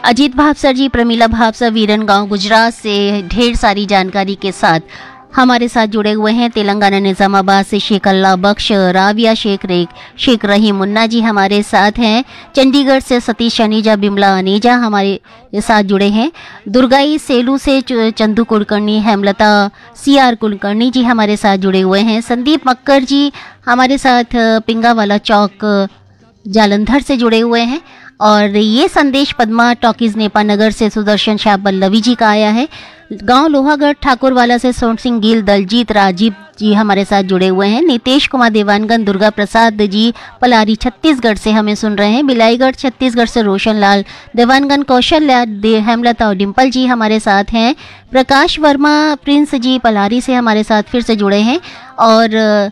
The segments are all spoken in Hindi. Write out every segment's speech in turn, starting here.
अजीत भावसर जी, प्रमीला भावसर, वीरन गांव गुजरात से ढेर सारी जानकारी के साथ हमारे साथ जुड़े हुए हैं। तेलंगाना निजामाबाद से शेख अल्लाह बख्श, राविया शेख रहीम मुन्ना जी हमारे साथ हैं। चंडीगढ़ से सतीश अनीजा, बिमला अनीजा हमारे साथ जुड़े हैं। दुर्गाई सेलू से चंदू कुलकर्णी, हेमलता CR कुलकर्णी जी हमारे साथ जुड़े हुए हैं। संदीप मक्कर जी हमारे साथ पिंगावाला चौक जालंधर से जुड़े हुए हैं। और ये संदेश पद्मा टॉकीज नेपानगर से सुदर्शन शाह बल्लवी जी का आया है। गांव लोहागढ़ ठाकुरवाला से सोन सिंह गिल, दलजीत राजीव जी हमारे साथ जुड़े हुए हैं। नितेश कुमार देवानगन, दुर्गा प्रसाद जी पलारी छत्तीसगढ़ से हमें सुन रहे हैं। बिलाईगढ़ छत्तीसगढ़ से रोशन लाल देवानगन, कौशल हेमलता और डिम्पल जी हमारे साथ हैं। प्रकाश वर्मा प्रिंस जी पलारी से हमारे साथ फिर से जुड़े हैं। और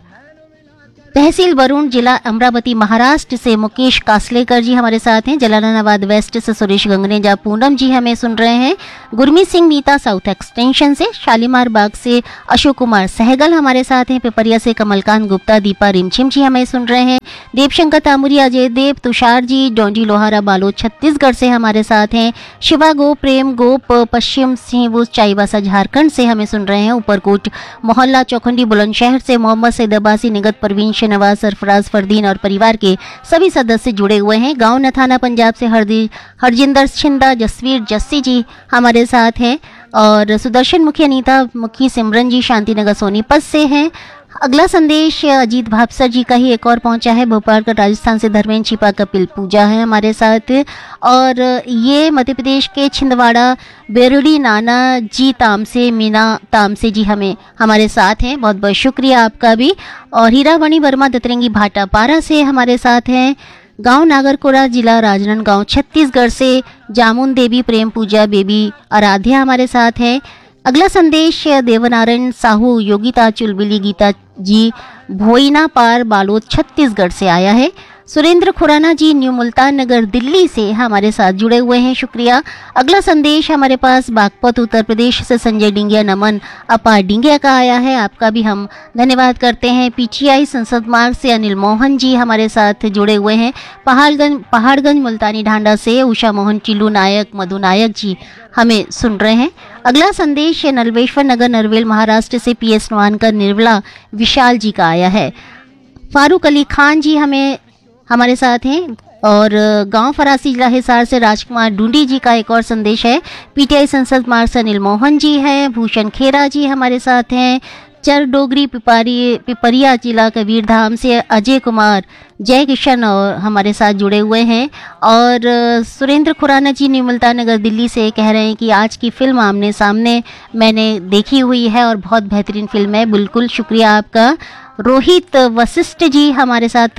तहसील वरुण, जिला अमरावती महाराष्ट्र से मुकेश कासलेकर जी हमारे साथ हैं। जलालाबाद वेस्ट से सुरेश गंगनेजा, पूनम जी हमें सुन रहे हैं। गुरमीत सिंह मीता साउथ एक्सटेंशन से, शालीमार बाग से अशोक कुमार सहगल हमारे साथ हैं। पिपरिया से कमलकांत गुप्ता, दीपा रिमझिम जी हमें सुन रहे हैं। देवशंकर तामुरी, अजय देव, तुषार जी डोंजी लोहारा बालोद छत्तीसगढ़ से हमारे साथ हैं। शिवा गोप, प्रेम गोप पश्चिम सिंहभूम चाईबासा झारखंड से हमें सुन रहे हैं। ऊपरकोट मोहल्ला चौखंडी बुलंदशहर से मोहम्मद सैद अब्बासी, निगत परवीन, नवाज, सरफराज, फरदीन और परिवार के सभी सदस्य जुड़े हुए हैं। गांव नथाना पंजाब से हरजिंदर छिंदा, जसवीर जस्सी जी हमारे साथ हैं। और सुदर्शन मुखी, अनीता मुखी, सिमरन जी शांतिनगर सोनीपत से हैं। अगला संदेश अजीत भावसर जी का ही एक और पहुंचा है। भोपाल का राजस्थान से धर्मेंद्र छिपा, कपिल पूजा है हमारे साथ। और ये मध्य प्रदेश के छिंदवाड़ा बेरुली नाना जी तामसे, मीना तामसे जी हमारे साथ हैं। बहुत बहुत शुक्रिया आपका भी। और हीरावणी वर्मा दतरंगी भाटापारा से हमारे साथ हैं। गांव नागरकोरा, जिला राजनांदगांव छत्तीसगढ़ से जामुन देवी, प्रेम पूजा, बेबी आराध्या हमारे साथ हैं। अगला संदेश देवनारायण साहू, योगिता चुलबिली, गीता जी भोईना पार बालोद छत्तीसगढ़ से आया है। सुरेंद्र खुराना जी न्यू मुल्तान नगर दिल्ली से हमारे साथ जुड़े हुए हैं, शुक्रिया। अगला संदेश हमारे पास बागपत उत्तर प्रदेश से संजय डिंगिया, नमन अपार डिंगिया का आया है। आपका भी हम धन्यवाद करते हैं। PTI संसद मार्ग से अनिल मोहन जी हमारे साथ जुड़े हुए हैं। पहाड़गंज मुल्तानी ढांडा से उषा मोहन, चिल्लू नायक, मधु नायक जी हमें सुन रहे हैं। अगला संदेश नलवेश्वर नगर नरवेल महाराष्ट्र से PS नवानकर, निर्मला विशाल जी का आया है। फारूक अली खान जी हमारे साथ हैं। और गांव फरासी, जिला हिसार से राजकुमार डूंडी जी का एक और संदेश है। PTI संसद मार्ग से अनिल मोहन जी हैं। भूषण खेरा जी हमारे साथ हैं। चर डोगरी पिपरिया, जिला कबीरधाम से अजय कुमार, जय किशन और हमारे साथ जुड़े हुए हैं। और सुरेंद्र खुराना जी न्यू मुल्तान नगर दिल्ली से कह रहे हैं कि आज की फिल्म आमने सामने मैंने देखी हुई है और बहुत बेहतरीन फिल्म है। बिल्कुल शुक्रिया आपका। रोहित वशिष्ठ जी हमारे साथ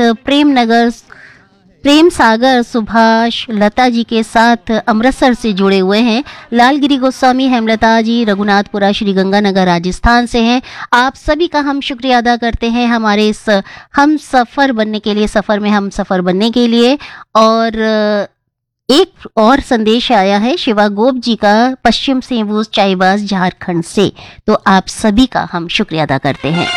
प्रेम सागर, सुभाष लता जी के साथ अमृतसर से जुड़े हुए हैं। लालगिरी गोस्वामी, हेमलता जी रघुनाथपुरा, श्री गंगानगर राजस्थान से हैं। आप सभी का हम शुक्रिया अदा करते हैं हमारे इस हम सफ़र बनने के लिए। और एक और संदेश आया है शिवा गोप जी का, पश्चिम सिंहभूम चाईबास झारखंड से। तो आप सभी का हम शुक्रिया अदा करते हैं।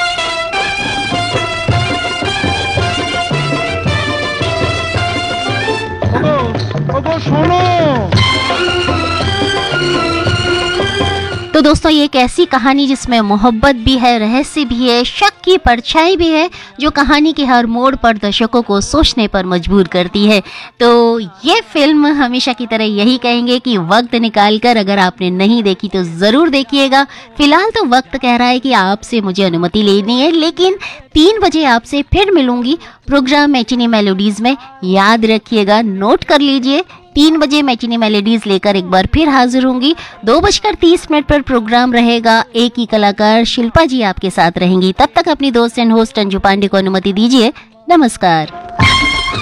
तो दोस्तों, ये एक ऐसी कहानी जिसमें मोहब्बत भी है, रहस्य भी है, शक की परछाई भी है, जो कहानी के हर मोड़ पर दर्शकों को सोचने पर मजबूर करती है। तो ये फिल्म हमेशा की तरह यही कहेंगे कि वक्त निकालकर अगर आपने नहीं देखी तो ज़रूर देखिएगा। फिलहाल तो वक्त कह रहा है कि आपसे मुझे अनुमति लेनी है, लेकिन 3 बजे आपसे फिर मिलूंगी प्रोग्राम मैटिनी मेलोडीज़ में। याद रखिएगा, नोट कर लीजिए, 3 बजे मैटिनी मेलोडीज लेकर एक बार फिर हाजिर होंगी। 2:30 पर प्रोग्राम रहेगा। एक ही कलाकार शिल्पा जी आपके साथ रहेंगी। तब तक अपनी दोस्त एंड होस्ट अंजू पांडे को अनुमति दीजिए। नमस्कार।